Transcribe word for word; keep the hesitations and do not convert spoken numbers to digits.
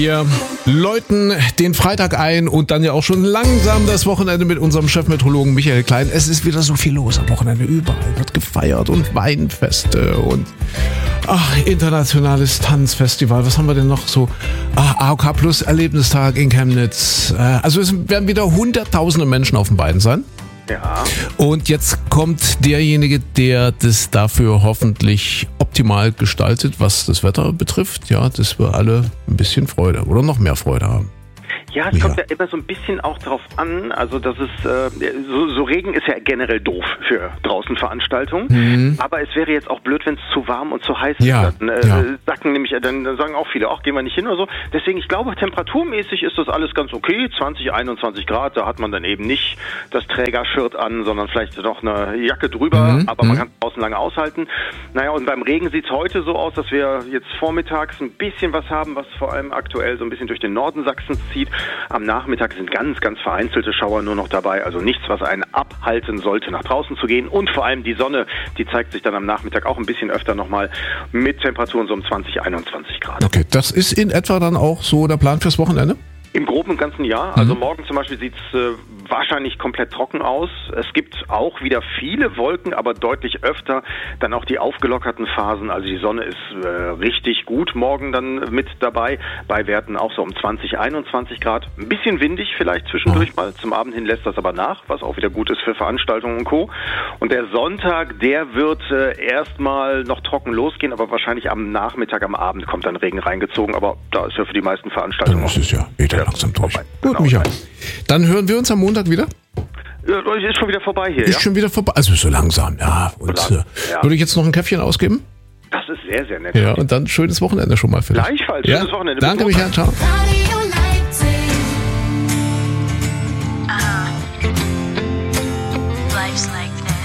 Wir läuten den Freitag ein und dann ja auch schon langsam das Wochenende mit unserem Chefmeteorologen Michael Klein. Es ist wieder so viel los am Wochenende. Überall wird gefeiert und Weinfeste und ach, internationales Tanzfestival. Was haben wir denn noch so? Ah, A O K Plus Erlebnistag in Chemnitz. Also es werden wieder hunderttausende Menschen auf den Beinen sein. Ja. Und jetzt kommt derjenige, der das dafür hoffentlich optimal gestaltet, was das Wetter betrifft. Ja, dass wir alle ein bisschen Freude oder noch mehr Freude haben. Ja, es kommt ja immer so ein bisschen auch drauf an, also das ist, äh, so, so Regen ist ja generell doof für draußen Veranstaltungen, mhm. aber es wäre jetzt auch blöd, wenn es zu warm und zu heiß ja, ist. Dann äh, ja. sacken nämlich, dann sagen auch viele, ach, gehen wir nicht hin oder so. Deswegen, ich glaube, temperaturmäßig ist das alles ganz okay, zwanzig, einundzwanzig Grad, da hat man dann eben nicht das Trägershirt an, sondern vielleicht noch eine Jacke drüber, mhm. aber man mhm. kann es draußen lange aushalten. Naja, und beim Regen sieht es heute so aus, dass wir jetzt vormittags ein bisschen was haben, was vor allem aktuell so ein bisschen durch den Norden Sachsens zieht. Am Nachmittag sind ganz, ganz vereinzelte Schauer nur noch dabei, also nichts, was einen abhalten sollte, nach draußen zu gehen. Und vor allem die Sonne, die zeigt sich dann am Nachmittag auch ein bisschen öfter nochmal mit Temperaturen so um zwanzig, einundzwanzig Grad. Okay, das ist in etwa dann auch so der Plan fürs Wochenende? Im Groben und Ganzen ja. Also mhm. morgen zum Beispiel sieht es äh, wahrscheinlich komplett trocken aus. Es gibt auch wieder viele Wolken, aber deutlich öfter dann auch die aufgelockerten Phasen. Also die Sonne ist äh, richtig gut morgen dann mit dabei. Bei Werten auch so um zwanzig, einundzwanzig Grad. Ein bisschen windig vielleicht zwischendurch mal. Zum Abend hin lässt das aber nach, was auch wieder gut ist für Veranstaltungen und Co. Und der Sonntag, der wird äh, erstmal noch trocken losgehen, aber wahrscheinlich am Nachmittag, am Abend kommt dann Regen reingezogen. Aber da ist ja für die meisten Veranstaltungen dann ist es ja wieder langsam durch. Vorbei. Gut, genau. Micha. Dann hören wir uns am Montag wieder. Ja, ist schon wieder vorbei hier, Ist ja? schon wieder vorbei. Also so langsam, ja. Und so lang, äh, ja. würde ich jetzt noch ein Käffchen ausgeben? Das ist sehr, sehr nett. Ja, und dann schönes Wochenende schon mal für dich. Gleichfalls, ja? schönes Wochenende. Danke, Micha. Ciao.